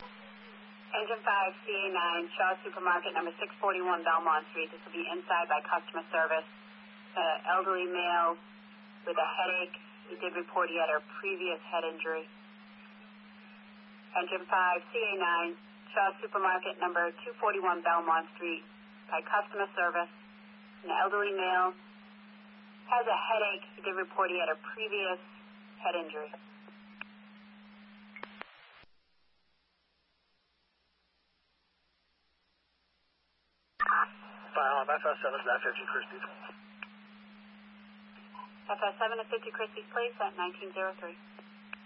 Engine 5, CA9, Shaw Supermarket, number 641 Belmont Street. This will be inside by customer service. Elderly male with a headache. He did report he had a previous head injury. Engine 5, CA9, Shaw Supermarket, number 241 Belmont Street, by customer service. An elderly male has a headache. He did report he had a previous head injury. FS7 is at 50 Christie's. FS7 at 50 Christie's Place at 1903.